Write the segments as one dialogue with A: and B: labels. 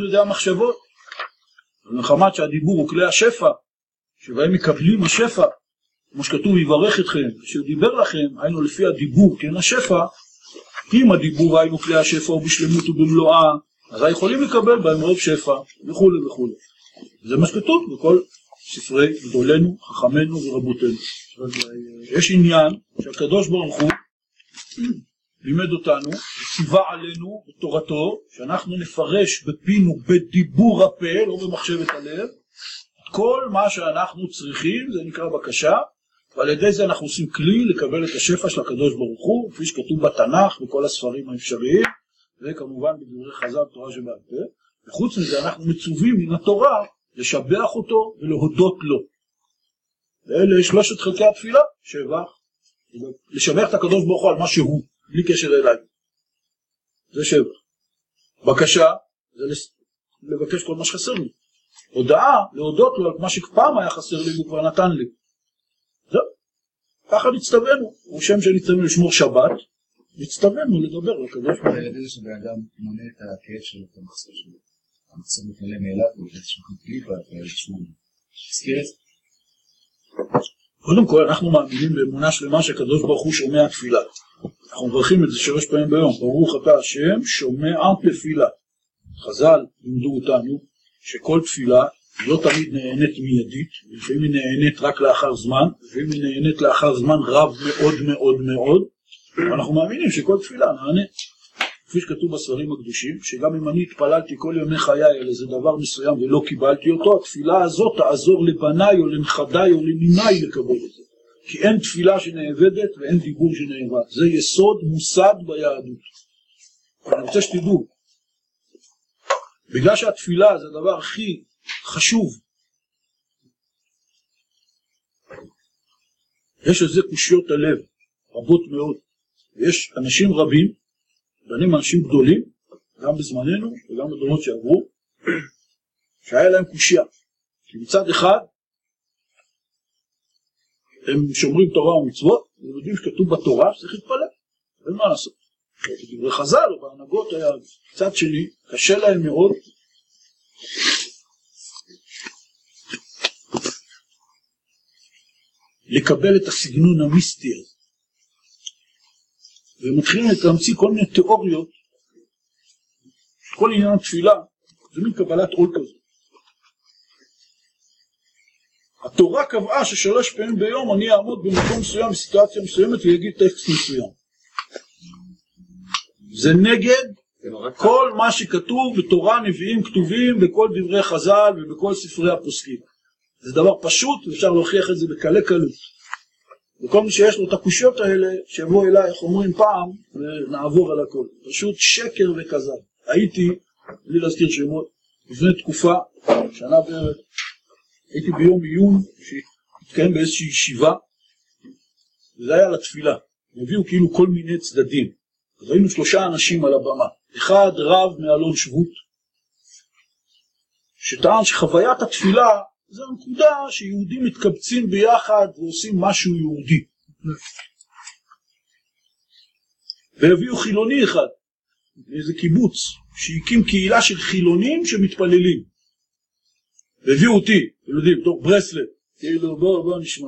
A: על ידי המחשבות. ומחמת שהדיבור הוא כלי השפע, שבהם מקבלים השפע, כמו שכתוב יברך אתכם, אשר דיבר לכם, היינו לפי הדיבור, כן השפע, אם הדיבור היינו כלי השפע ובשלמות ובמלואה, אז יכולים לקבל בהם רוב שפע, וכו' וכו'. זה מה שכתוב בכל ספרי גדולנו, חכמנו ורבותינו. יש עניין שהקדוש ברוך הוא לימד אותנו, ציווה עלינו בתורתו, שאנחנו נפרש בפינו בדיבור הפה, לא במחשבת הלב, כל מה שאנחנו צריכים, זה נקרא בקשה, ועל ידי זה אנחנו עושים כלי לקבל את השפע של הקדוש ברוך הוא, כפי שכתוב בתנ"ך וכל הספרים האפשריים, וכמובן בדברי חז"ל תורה שבעל פה, וחוץ מזה אנחנו מצווים מן התורה לשבח אותו ולהודות לו. ואלה שלושת חלקי התפילה, שבח, לשבח את הקדוש ברוך הוא על מה שהוא, בלי קשר אליי. זה שבח. בקשה, זה לבקש כל מה שחסר לי. הודעה, להודות לו על מה שפעם היה חסר לי והוא כבר נתן לי. זהו. ככה נצטווינו. הוא שם שנצטווינו לשמור שבת, נצטווינו לדבר לקדוש ברוך הוא.
B: על ידי זה שבאדם מונה את הכאב שלו, את המחסר שלו. המצב מתמלא מאליו, ואיזשהו קליפה, ואיזשהו סקירת.
A: קודם כל, אנחנו מאמינים באמונה שלמה שהקדוש ברוך הוא שומע תפילה. אנחנו מברכים את זה 3 פעמים ביום. ברוך אתה השם, שומע תפילה. חז"ל לימדו אותנו שכל תפילה לא תמיד נהנית מיידית, לפעמים היא נהנית רק לאחר זמן, לפעמים היא נהנית לאחר זמן רב מאוד מאוד מאוד, ואנחנו מאמינים שכל תפילה נהנית. כפי שכתוב בספרים הקדושים, שגם אם אני התפללתי כל ימי חיי על איזה דבר מסוים ולא קיבלתי אותו, התפילה הזאת תעזור לבניי או לנכדיי או לניניי לקבל את זה. כי אין תפילה שנאבדת ואין דיבור שנאבד. זה יסוד מוסד ביהדות. אני רוצה שתדעו, בגלל שהתפילה זה הדבר הכי חשוב, יש לזה קושיות הלב, רבות מאוד. יש אנשים רבים, בנים אנשים גדולים, גם בזמננו וגם בדורות שעברו, שהיה להם קושיה. כי מצד אחד, הם שומרים תורה ומצוות, הם יודעים שכתוב בתורה שצריך להתפלל, אין מה לעשות. בדברי חז"ל או בהנהגות היה קצת שני, קשה להם מאוד, לקבל את הסגנון המיסטי הזה. והם מתחילים להמציא כל מיני תיאוריות, כל עניין התפילה, זה מין קבלת עול כזה. התורה קבעה ש3 פעמים ביום אני אעמוד במקום מסוים, בסיטואציה מסוימת, ויגיד טקסט מסוים. זה נגד כל מה שכתוב בתורה, נביאים כתובים, בכל דברי חז"ל ובכל ספרי הפוסקים. זה דבר פשוט, ואפשר להוכיח את זה בקלי קלות. וכל מי שיש לו את הקושיות האלה, שיבוא אליי, איך אומרים פעם, ונעבור על הכל. פשוט שקר וכזב. הייתי, בלי להזכיר שמות, לפני תקופה, שנה בערך, הייתי ביום עיון, שהתקיים באיזושהי ישיבה, וזה היה לתפילה. הביאו כאילו כל מיני צדדים. אז היינו 3 אנשים על הבמה. אחד רב מאלון שבות, שטען שחוויית התפילה, זו נקודה שיהודים מתקבצים ביחד ועושים משהו יהודי. והביאו חילוני אחד, איזה קיבוץ, שהקים קהילה של חילונים שמתפללים. והביאו אותי, אתם יודעים, בתור ברסלב, כאילו בוא נשמע.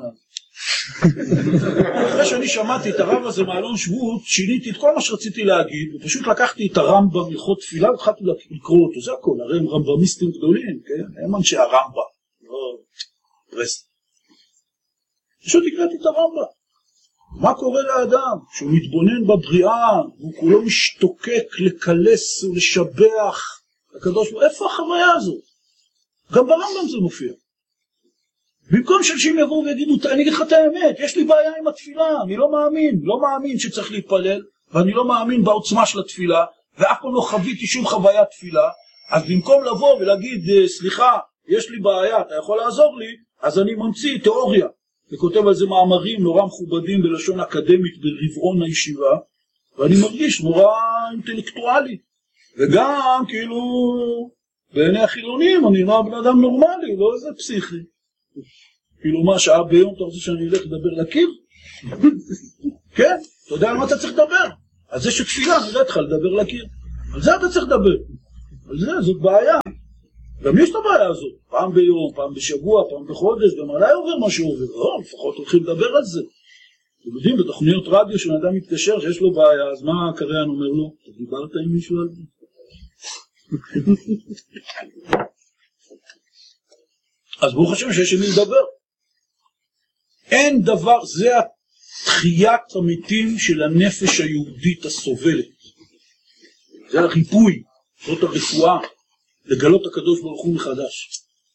A: אחרי שאני שמעתי את הרב הזה מאלון שבות, שיניתי את כל מה שרציתי להגיד, ופשוט לקחתי את הרמב"ם מלכות תפילה, והתחלתי לקרוא אותו, זה הכל, הרי הם רמב"מיסטים גדולים, כן? הם אנשי הרמב"ם. ברסלב. פשוט הקראתי את הרמב"ם. מה קורה לאדם? שהוא מתבונן בבריאה, הוא כולו משתוקק לקלס ולשבח הקדוש ברוך הוא. איפה החוויה הזאת? גם ברמב"ם זה מופיע. במקום שאנשים יבואו ויגידו, אני אגיד לך את האמת, יש לי בעיה עם התפילה, אני לא מאמין שצריך להתפלל, ואני לא מאמין בעוצמה של התפילה, ואף פעם לא חוויתי שום חוויית תפילה, אז במקום לבוא ולהגיד, סליחה, יש לי בעיה, אתה יכול לעזור לי, אז אני ממציא תיאוריה, וכותב על זה מאמרים נורא מכובדים בלשון אקדמית ברבעון הישיבה, ואני מרגיש נורא אינטלקטואלי, וגם כאילו בעיני החילונים אני נראה בן אדם נורמלי, לא איזה פסיכי. כאילו מה, שעה ביום אתה רוצה שאני אלך לדבר לקיר? כן, אתה יודע על מה אתה צריך לדבר. על זה שתפילה נראה לך לדבר לקיר. על זה אתה צריך לדבר. על זה, זאת בעיה. גם יש את הבעיה הזאת, פעם ביום, פעם בשבוע, פעם בחודש, גם עליי עובר מה שעובר, לא, לפחות הולכים לדבר על זה. אתם יודעים, בתוכניות רדיו שאדם מתקשר שיש לו בעיה, אז מה הקריין אומר לו? אתה דיברת עם מישהו על זה? אז ברוך השם שיש עם מי לדבר. אין דבר, זה התחיית המתים של הנפש היהודית הסובלת. זה הריפוי, זאת הרפואה, לגלות הקדוש ברוך הוא מחדש.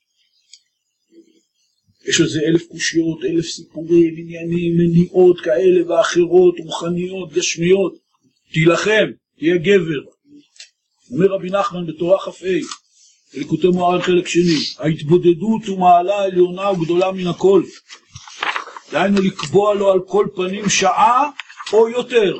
A: יש לזה 1000 קושיות, 1000 סיפורים, עניינים, מניעות כאלה ואחרות, רוחניות, גשמיות. תילחם, תהיה גבר. אומר רבי נחמן בתורה כ"ה, בליקוטי מוהר"ן חלק שני, ההתבודדות ומעלה עליונה וגדולה מן הכל. דהיינו לקבוע לו על כל פנים שעה או יותר.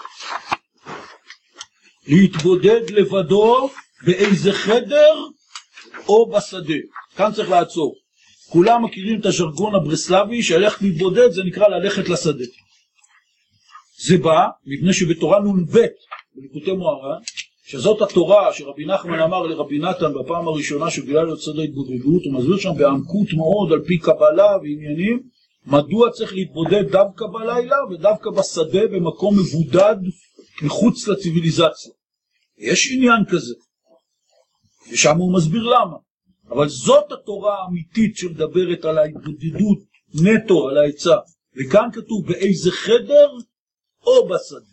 A: להתבודד לבדו באיזה חדר או בשדה. כאן צריך לעצור. כולם מכירים את הז'רגון הברסלבי שהלכת להתבודד זה נקרא ללכת לשדה. זה בא מפני שבתורה נ"ב בליקוטי מוהר"ן, שזאת התורה שרבי נחמן אמר לרבי נתן בפעם הראשונה שגילה לו את סוד ההתבודדות, הוא מסביר שם בעמקות מאוד על פי קבלה ועניינים, מדוע צריך להתבודד דווקא בלילה ודווקא בשדה במקום מבודד מחוץ לציביליזציה. יש עניין כזה, ושם הוא מסביר למה. אבל זאת התורה האמיתית שמדברת על ההתבודדות נטו, על העצה. וכאן כתוב באיזה חדר או בשדה.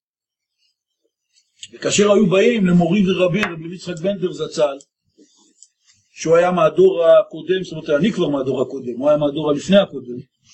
A: וכאשר היו באים למורי ורבי, רבי יצחק בנדר זצ"ל, שהוא היה מהדור הקודם, זאת אומרת, אני כבר מהדור הקודם, הוא היה מהדור הלפני הקודם,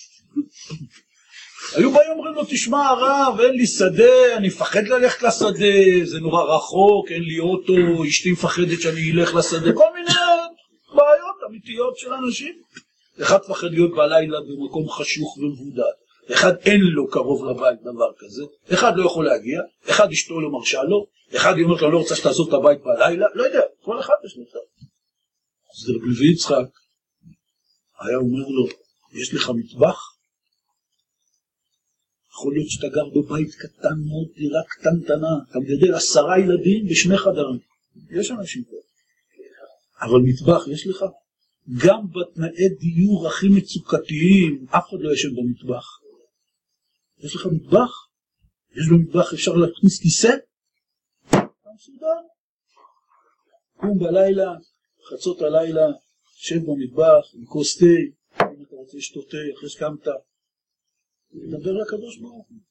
A: היו באים אומרים לו, תשמע הרב, אין לי שדה, אני מפחד ללכת לשדה, זה נורא רחוק, אין לי אוטו, אשתי מפחדת שאני אלך לשדה, כל מיני בעיות אמיתיות של אנשים. אחד מפחד להיות בלילה במקום חשוך ומבודד, אחד אין לו קרוב לבית דבר כזה, אחד לא יכול להגיע, אחד אשתו לא מרשה לו, אחד היא אומרת לו, לא רוצה שתעזוב את הבית בלילה, לא יודע, כל אחד יש לך. אז רבי יצחק היה אומר לו, יש לך מטבח? יכול להיות שאתה גר בבית קטן מאוד, דירה קטנטנה, אתה מגדל 10 ילדים ב2 חדרים. יש אנשים פה. אבל מטבח יש לך? גם בתנאי דיור הכי מצוקתיים, אף אחד לא ישב במטבח. יש לך מטבח? יש במטבח אפשר להכניס כיסא? אתה מסודר. קום בלילה, חצות הלילה, שב במטבח, עם כוס תה, אם אתה רוצה לשתות תה, אחרי שקמת, תדבר לקדוש ברוך הוא.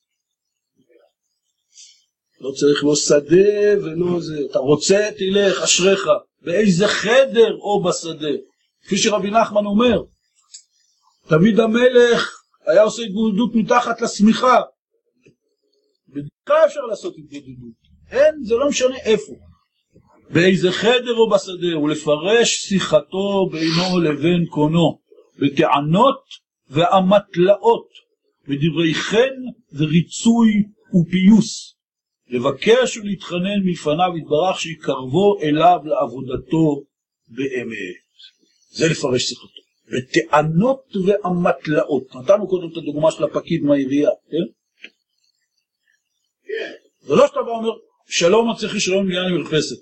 A: לא צריך לא שדה ולא זה. אתה רוצה, תלך, אשריך. באיזה חדר או בשדה. כפי שרבי נחמן אומר, דוד המלך היה עושה התבודדות מתחת לשמיכה. בדקה אפשר לעשות התבודדות. אין, זה לא משנה איפה. באיזה חדר או בשדה, ולפרש שיחתו בינו לבין קונו, בטענות ואמתלאות, בדברי חן וריצוי ופיוס. לבקש ולהתחנן מלפניו יתברך שיקרבו אליו לעבודתו באמת. זה לפרש שיחתו. בטענות ואמתלאות. נתנו קודם את הדוגמה של הפקיד מהעירייה, כן? זה לא שאתה בא אומר, שלום מצליחי שלום מגיעה לי מרפסת.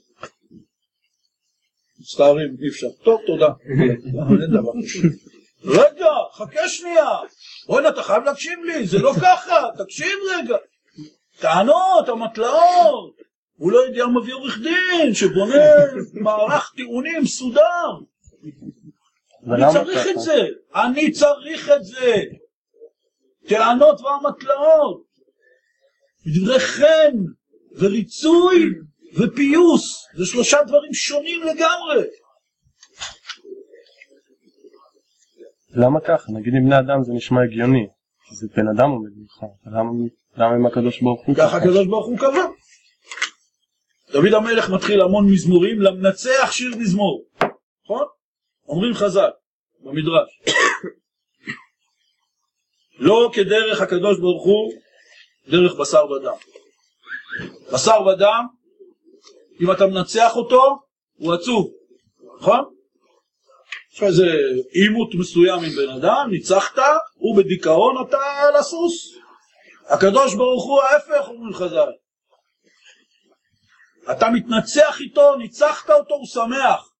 A: מצטערים, אי אפשר. טוב, תודה. אין דבר חשוב. רגע, חכה שנייה. בואי, אתה חייב להקשיב לי, זה לא ככה, תקשיב רגע. טענות, המטלאות. הוא לא יודע מביא עורך דין, שבונה מערך טיעונים מסודר. אני צריך את זה. אני צריך את זה. טענות והמטלאות. בדברי חן וריצוי ופיוס. זה 3 דברים שונים לגמרי.
C: למה ככה? נגיד עם בני אדם זה נשמע הגיוני. זה בן אדם עומד ממך. למה עם הקדוש ברוך הוא?
A: ככה הקדוש ברוך הוא קבע. דוד המלך מתחיל המון מזמורים, למנצח שיר מזמור. נכון? אומרים חז"ל במדרש. לא כדרך הקדוש ברוך הוא, דרך בשר ודם. בשר ודם, אם אתה מנצח אותו, הוא עצוב. נכון? יש איזה אימות מסוים עם בן אדם, ניצחת, הוא בדיכאון, אתה לסוס. הקדוש ברוך הוא ההפך, אומרים חז"ל. אתה מתנצח איתו, ניצחת אותו, הוא שמח.